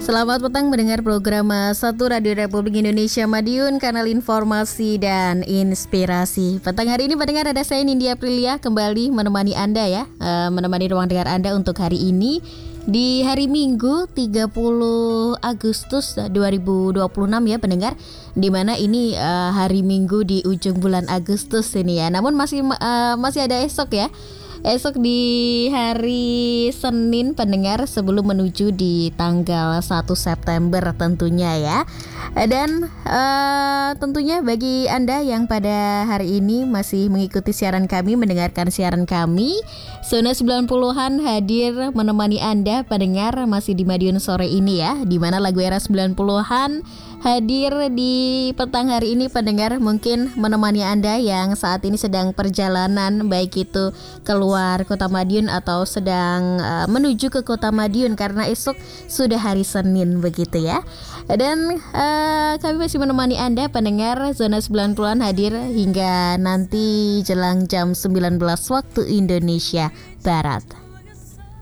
Selamat petang mendengar program 1 Radio Republik Indonesia Madiun, kanal informasi dan inspirasi. Petang hari ini pendengar, ada saya Nindya Aprilia kembali menemani Anda ya, menemani ruang dengar Anda untuk hari ini di hari Minggu 30 Agustus 2026 ya pendengar, dimana ini hari Minggu di ujung bulan Agustus ini ya. Namun masih ada esok ya. Esok di hari Senin pendengar, sebelum menuju di tanggal 1 September tentunya ya. Dan tentunya bagi Anda yang pada hari ini masih mengikuti siaran kami, mendengarkan siaran kami, Zona 90-an hadir menemani Anda pendengar masih di Madiun sore ini ya, dimana lagu era 90-an hadir di petang hari ini pendengar, mungkin menemani Anda yang saat ini sedang perjalanan, baik itu keluar kota Madiun atau sedang menuju ke kota Madiun, karena esok sudah hari Senin begitu ya. Dan kami masih menemani Anda pendengar, Zona 90-an hadir hingga nanti jelang jam 19 waktu Indonesia Barat.